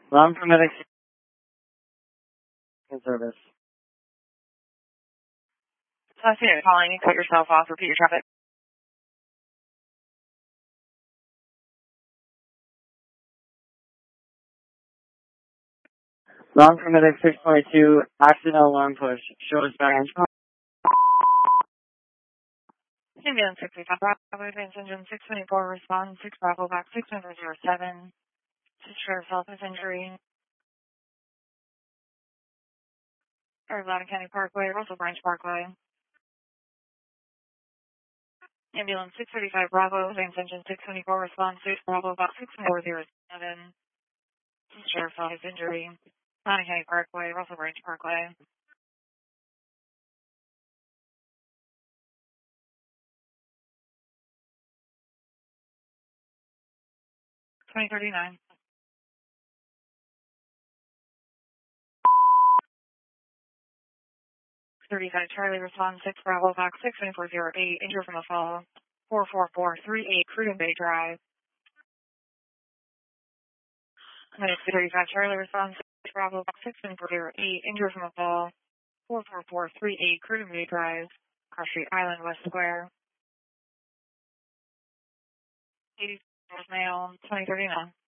Long from Medic Service. You're calling, you cut yourself off, repeat your traffic. Long from Medic 622, accidental alarm push. Show us back. Ambulance 65 Bravo, Advance Engine 624, respond 6 Bravo, back 607. Sister self-is injury. Arizona County Parkway, Russell Branch Parkway. Ambulance 635 Bravo, Advance Engine 624, respond 6 Bravo, back 6407. Sister self-is injury. Arizona County Parkway, Russell Branch Parkway. 2039. 35 Charlie, respond 6 Bravo, back 62408, injured from a fall. 44438, Cruden Bay Drive. 35 Charlie, respond 6 Bravo, back 62408, injured from a fall. 44438, Cruden Bay Drive. Cross Street Island, West Square. 80 male, 2039.